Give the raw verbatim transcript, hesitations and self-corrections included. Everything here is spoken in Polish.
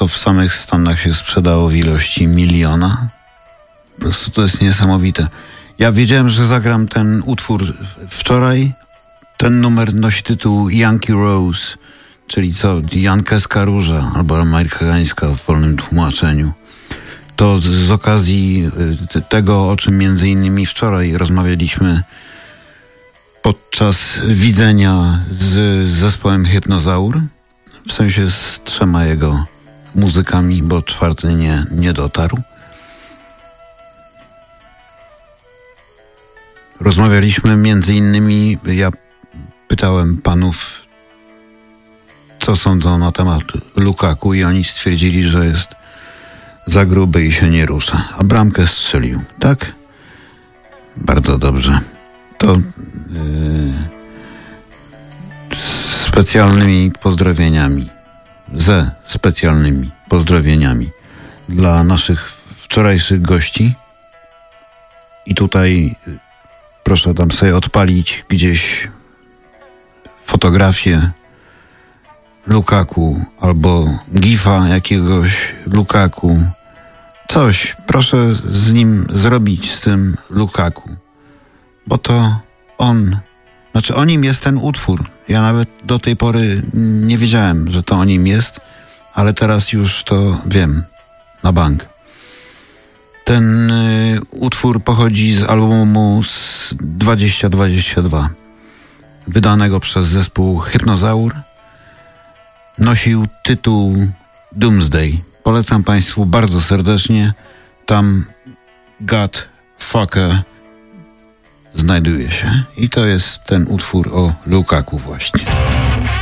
to w samych Stanach się sprzedało w ilości miliona. Po prostu to jest niesamowite. Ja wiedziałem, że zagram ten utwór wczoraj. Ten numer nosi tytuł Yankee Rose, czyli co? Jankeska róża, albo amerykańska w wolnym tłumaczeniu. To z, z okazji te, tego, o czym między innymi wczoraj rozmawialiśmy podczas widzenia z zespołem Hypnozaur, w sensie z trzema jego muzykami, bo czwarty nie, nie dotarł. Rozmawialiśmy między innymi, ja pytałem panów, co sądzą na temat Lukaku, i oni stwierdzili, że jest za gruby i się nie rusza. A bramkę strzelił, tak? Bardzo dobrze. To yy, z specjalnymi pozdrowieniami, ze specjalnymi pozdrowieniami dla naszych wczorajszych gości. I tutaj proszę tam sobie odpalić gdzieś fotografię Lukaku albo gifa jakiegoś Lukaku. Coś proszę z nim zrobić, z tym Lukaku. Bo to on, znaczy o nim jest ten utwór. Ja nawet do tej pory nie wiedziałem, że to o nim jest, ale teraz już to wiem na bank. Ten y, utwór pochodzi z albumu z dwadzieścia dwadzieścia dwa, wydanego przez zespół Hypnozaur. Nosił tytuł Doomsday. Polecam Państwu bardzo serdecznie. Tam God Fucker znajduje się. I to jest ten utwór o Lukaku właśnie.